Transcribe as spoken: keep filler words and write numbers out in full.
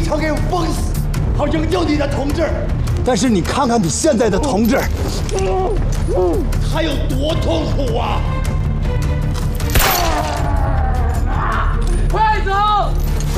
场给我封死，好营救你的同志。但是你看看你现在的同志，他有多痛苦啊！